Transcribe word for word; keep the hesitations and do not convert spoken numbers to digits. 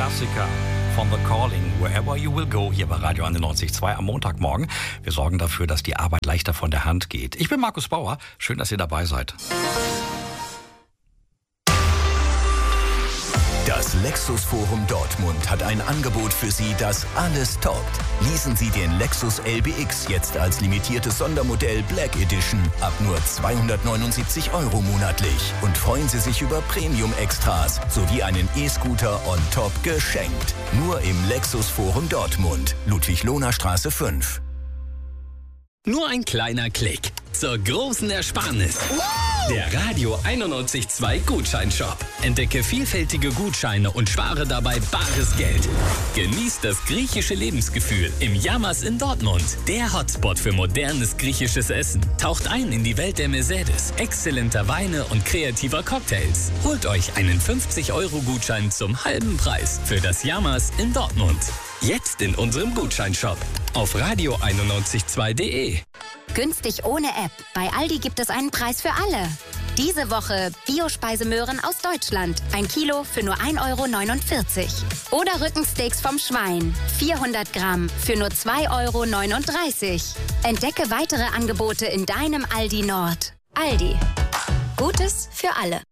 Klassiker von The Calling, Wherever You Will Go, hier bei Radio einundneunzig Komma zwei am Montagmorgen. Wir sorgen dafür, dass die Arbeit leichter von der Hand geht. Ich bin Markus Bauer, schön, dass ihr dabei seid. Das Lexus Forum Dortmund hat ein Angebot für Sie, das alles toppt. Leasen Sie den Lexus L B X jetzt als limitiertes Sondermodell Black Edition ab nur zweihundertneunundsiebzig Euro monatlich und freuen Sie sich über Premium-Extras sowie einen E-Scooter on top geschenkt. Nur im Lexus Forum Dortmund, Ludwig-Lohner-Straße fünf. Nur ein kleiner Klick zur großen Ersparnis. Der Radio einundneunzig Komma zwei Gutscheinshop. Entdecke vielfältige Gutscheine und spare dabei bares Geld. Genießt das griechische Lebensgefühl im Yamas in Dortmund. Der Hotspot für modernes griechisches Essen. Taucht ein in die Welt der Mercedes, exzellenter Weine und kreativer Cocktails. Holt euch einen fünfzig Euro Gutschein zum halben Preis für das Yamas in Dortmund. Jetzt in unserem Gutscheinshop auf radio einundneunzig Komma zwei punkt de. Günstig ohne App. Bei Aldi gibt es einen Preis für alle. Diese Woche Bio-Speisemöhren aus Deutschland. Ein Kilo für nur ein Euro neunundvierzig. Oder Rückensteaks vom Schwein. vierhundert Gramm für nur zwei Euro neununddreißig. Entdecke weitere Angebote in deinem Aldi Nord. Aldi. Gutes für alle.